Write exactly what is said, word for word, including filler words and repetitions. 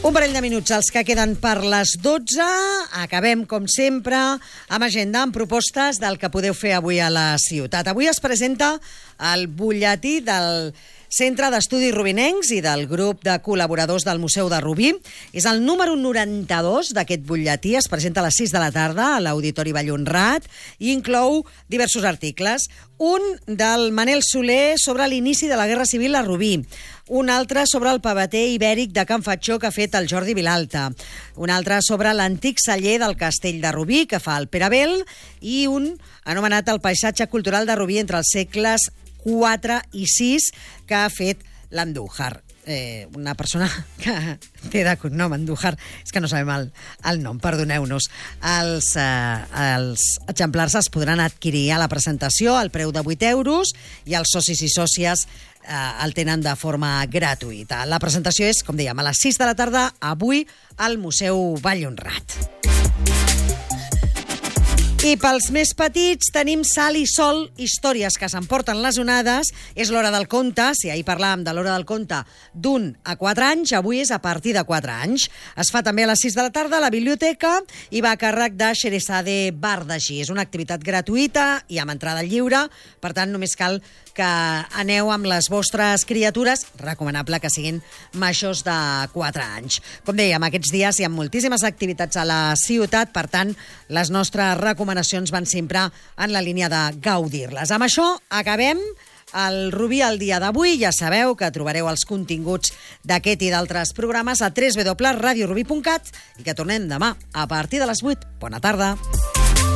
Un parell de minuts, els que queden per les dotze. Acabem, com sempre, amb agenda, amb propostes del que podeu fer avui a la ciutat. Avui es presenta el butlletí del Centre d'Estudis Rubinencs i del grup de col·laboradors del Museu de Rubí. És el número noranta-dos d'aquest butlletí. Es presenta a les sis de la tarda a l'Auditori Vallhonrat i inclou diversos articles. Un del Manel Soler sobre l'inici de la Guerra Civil a Rubí. Un altre sobre el pavater ibèric de Can Fatxó que ha fet el Jordi Vilalta. Un altre sobre l'antic celler del Castell de Rubí que fa el Pere Bel. I un anomenat El paisatge cultural de Rubí entre els segles quatre i sis que ha fet l'Andújar. Eh, una persona que té de cognom Andújar, és que no sabem el, el nom, perdoneu-nos. Els, eh, els exemplars es podran adquirir a la presentació al preu de vuit euros i els socis i sòcies eh, el tenen de forma gratuïta. La presentació és, com dèiem, a les sis de la tarda, avui, al Museu Vallhonrat. I pels més petits tenim Sal i Sol, històries que s'emporten les onades. És l'hora del conte. Si ahir parlàvem de l'hora del conte d'un a quatre anys, avui és a partir de quatre anys. Es fa també a les sis de la tarda a la biblioteca i va a càrrec de Sheresade Bardagi. És una activitat gratuïta i amb entrada lliure, per tant només cal que aneu amb les vostres criatures, recomanable que siguin majors de quatre anys. Com dèiem, aquests dies hi ha moltíssimes activitats a la ciutat, per tant, les nostres recomanacions van sempre en la línia de gaudir-les. Amb això acabem el Rubí al dia d'avui. Ja sabeu que trobareu els continguts d'aquest i d'altres programes a w w w punt radio rubí punt cat i que tornem demà a partir de les vuit. Bona tarda.